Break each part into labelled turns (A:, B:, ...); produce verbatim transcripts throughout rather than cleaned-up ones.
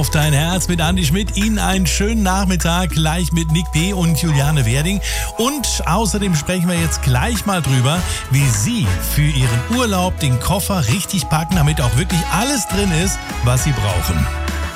A: auf dein Herz mit Andi Schmidt. Ihnen einen schönen Nachmittag gleich mit Nick P. und Juliane Werding. Und außerdem sprechen wir jetzt gleich mal drüber, wie Sie für Ihren Urlaub den Koffer richtig packen, damit auch wirklich alles drin ist, was Sie brauchen.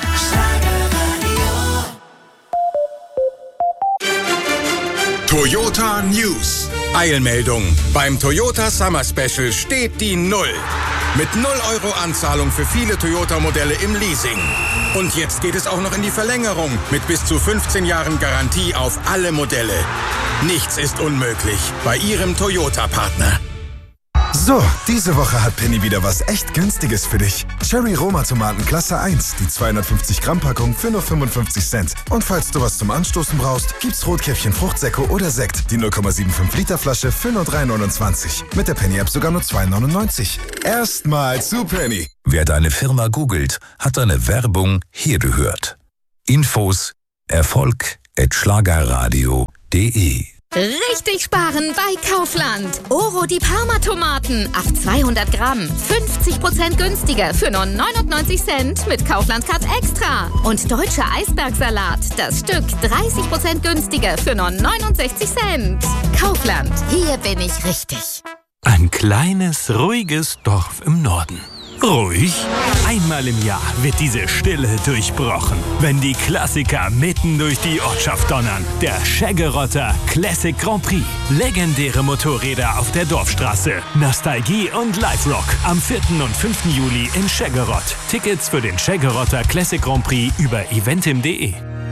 B: Toyota News. Eilmeldung. Beim Toyota Summer Special steht die Null. Mit null Euro Anzahlung für viele Toyota-Modelle im Leasing. Und jetzt geht es auch noch in die Verlängerung mit bis zu fünfzehn Jahren Garantie auf alle Modelle. Nichts ist unmöglich bei Ihrem Toyota-Partner.
C: So, diese Woche hat Penny wieder was echt Günstiges für dich. Cherry Roma Tomaten Klasse eins, die zweihundertfünfzig Gramm Packung für nur fünfundfünfzig Cent. Und falls du was zum Anstoßen brauchst, gibt's Rotkäppchen Fruchtsäcke oder Sekt, die null Komma fünfundsiebzig Liter Flasche für nur drei neunundzwanzig. Mit der Penny-App sogar nur zwei neunundneunzig. Erstmal zu Penny.
D: Wer deine Firma googelt, hat deine Werbung hier gehört. Infos Erfolg at schlagerradio punkt de.
E: Richtig sparen bei Kaufland. Oro die Parma-Tomaten auf zweihundert Gramm. fünfzig Prozent günstiger für nur neunundneunzig Cent mit Kaufland-Card Extra. Und deutscher Eisbergsalat. Das Stück dreißig Prozent günstiger für nur neunundsechzig Cent. Kaufland. Hier bin ich richtig.
F: Ein kleines, ruhiges Dorf im Norden. Ruhig? Einmal im Jahr wird diese Stille durchbrochen, wenn die Klassiker mitten durch die Ortschaft donnern. Der Scheggerotter Classic Grand Prix. Legendäre Motorräder auf der Dorfstraße. Nostalgie und Live-Rock. Am vierten und fünften Juli in Scheggerott. Tickets für den Scheggerotter Classic Grand Prix über eventim punkt de.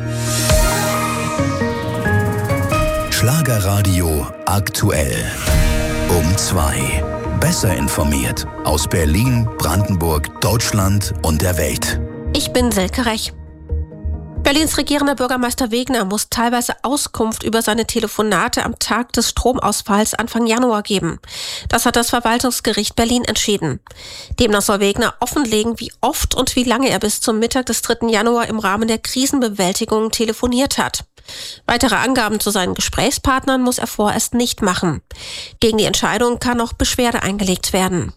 D: Schlagerradio aktuell. Um zwei. Besser informiert aus Berlin, Brandenburg, Deutschland und der Welt.
G: Ich bin Silke Rech. Berlins regierender Bürgermeister Wegner muss teilweise Auskunft über seine Telefonate am Tag des Stromausfalls Anfang Januar geben. Das hat das Verwaltungsgericht Berlin entschieden. Demnach soll Wegner offenlegen, wie oft und wie lange er bis zum Mittag des dritten Januar im Rahmen der Krisenbewältigung telefoniert hat. Weitere Angaben zu seinen Gesprächspartnern muss er vorerst nicht machen. Gegen die Entscheidung kann noch Beschwerde eingelegt werden.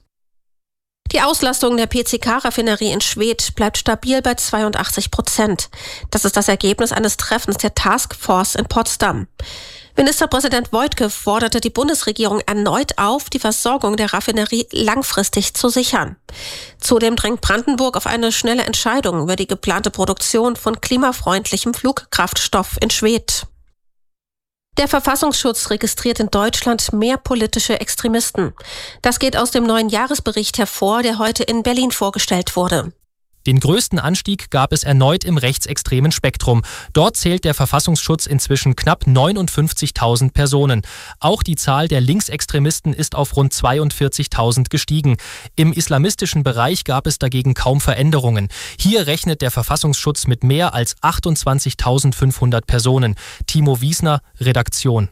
G: Die Auslastung der P C K-Raffinerie in Schwedt bleibt stabil bei zweiundachtzig Prozent. Das ist das Ergebnis eines Treffens der Taskforce in Potsdam. Ministerpräsident Woidke forderte die Bundesregierung erneut auf, die Versorgung der Raffinerie langfristig zu sichern. Zudem drängt Brandenburg auf eine schnelle Entscheidung über die geplante Produktion von klimafreundlichem Flugkraftstoff in Schwedt. Der Verfassungsschutz registriert in Deutschland mehr politische Extremisten. Das geht aus dem neuen Jahresbericht hervor, der heute in Berlin vorgestellt wurde.
H: Den größten Anstieg gab es erneut im rechtsextremen Spektrum. Dort zählt der Verfassungsschutz inzwischen knapp neunundfünfzigtausend Personen. Auch die Zahl der Linksextremisten ist auf rund zweiundvierzigtausend gestiegen. Im islamistischen Bereich gab es dagegen kaum Veränderungen. Hier rechnet der Verfassungsschutz mit mehr als achtundzwanzigtausendfünfhundert Personen. Timo Wiesner, Redaktion.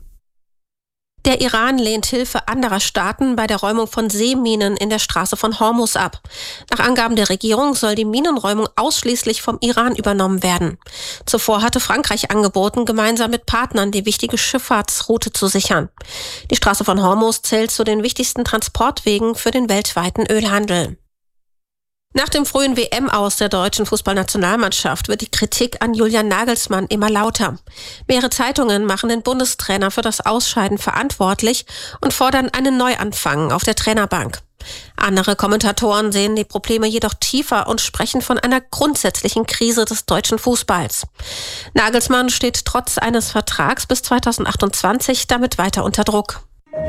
G: Der Iran lehnt Hilfe anderer Staaten bei der Räumung von Seeminen in der Straße von Hormuz ab. Nach Angaben der Regierung soll die Minenräumung ausschließlich vom Iran übernommen werden. Zuvor hatte Frankreich angeboten, gemeinsam mit Partnern die wichtige Schifffahrtsroute zu sichern. Die Straße von Hormuz zählt zu den wichtigsten Transportwegen für den weltweiten Ölhandel. Nach dem frühen W M-Aus der deutschen Fußballnationalmannschaft wird die Kritik an Julian Nagelsmann immer lauter. Mehrere Zeitungen machen den Bundestrainer für das Ausscheiden verantwortlich und fordern einen Neuanfang auf der Trainerbank. Andere Kommentatoren sehen die Probleme jedoch tiefer und sprechen von einer grundsätzlichen Krise des deutschen Fußballs. Nagelsmann steht trotz eines Vertrags bis zweitausendachtundzwanzig damit weiter unter Druck.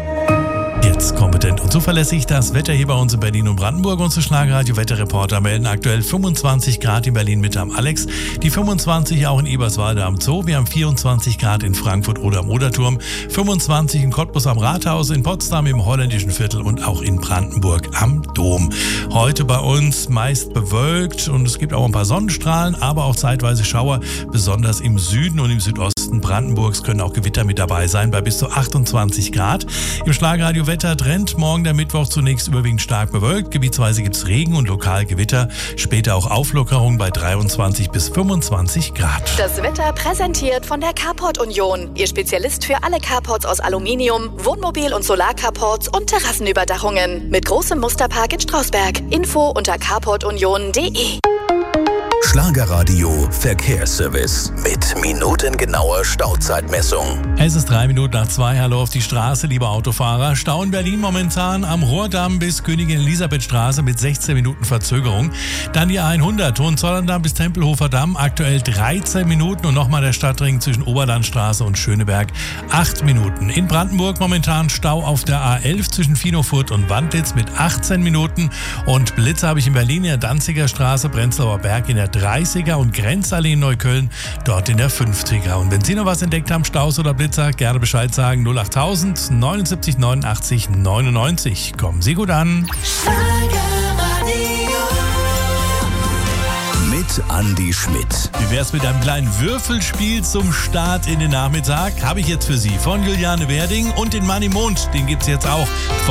A: Jetzt kompetent und zuverlässig das Wetter hier bei uns in Berlin und Brandenburg. Unsere Schlagerradio-Wetterreporter melden aktuell fünfundzwanzig Grad in Berlin Mitte am Alex, die fünfundzwanzig auch in Eberswalde am Zoo. Wir haben vierundzwanzig Grad in Frankfurt oder am Oderturm, fünfundzwanzig in Cottbus am Rathaus, in Potsdam im Holländischen Viertel und auch in Brandenburg am Dom. Heute bei uns meist bewölkt und es gibt auch ein paar Sonnenstrahlen, aber auch zeitweise Schauer, besonders im Süden und im Südosten Brandenburgs können auch Gewitter mit dabei sein bei bis zu achtundzwanzig Grad. Im Schlagerradio-Wetter-Trend morgen der Mittwoch zunächst überwiegend stark bewölkt. Gebietsweise gibt es Regen und lokal Gewitter. Später auch Auflockerung bei dreiundzwanzig bis fünfundzwanzig Grad.
I: Das Wetter präsentiert von der Carport Union. Ihr Spezialist für alle Carports aus Aluminium, Wohnmobil- und Solarcarports und Terrassenüberdachungen. Mit großem Musterpark in Strausberg. Info unter carport union punkt de.
D: Schlagerradio Verkehrsservice mit minutengenauer Stauzeitmessung.
A: Es ist drei Minuten nach zwei. Hallo auf die Straße, liebe Autofahrer. Stau in Berlin momentan am Rohrdamm bis Königin Elisabeth Straße mit sechzehn Minuten Verzögerung. Dann die A hundert, Hohenzollern-Damm bis Tempelhofer Damm, aktuell dreizehn Minuten. Und nochmal der Stadtring zwischen Oberlandstraße und Schöneberg, acht Minuten. In Brandenburg momentan Stau auf der A elf zwischen Finofurt und Wandlitz mit achtzehn Minuten. Und Blitze habe ich in Berlin in der Danziger Straße, Prenzlauer Berg in der dreißiger und Grenzallee in Neukölln, dort in der fünfziger. Und wenn Sie noch was entdeckt haben, Staus oder Blitzer, gerne Bescheid sagen. null achttausend neunundsiebzig neunundachtzig neunundneunzig. Kommen Sie gut an.
D: Mit Andi Schmidt.
A: Wie wär's mit einem kleinen Würfelspiel zum Start in den Nachmittag? Habe ich jetzt für Sie von Juliane Werding und den Manni Mond. Den gibt's jetzt auch.